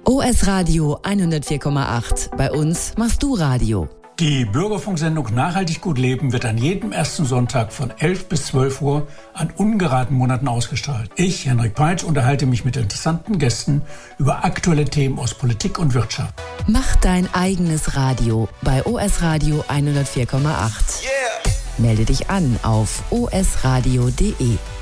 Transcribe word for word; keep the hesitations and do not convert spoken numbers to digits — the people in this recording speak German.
O S Radio hundertvier Komma acht. Bei uns machst du Radio. Die Bürgerfunksendung Nachhaltig gut leben wird an jedem ersten Sonntag von elf bis zwölf Uhr an ungeraden Monaten ausgestrahlt. Ich, Henrik Peitsch, unterhalte mich mit interessanten Gästen über aktuelle Themen aus Politik und Wirtschaft. Mach dein eigenes Radio bei O S Radio hundertvier Komma acht. Yeah. Melde dich an auf o s radio punkt d e.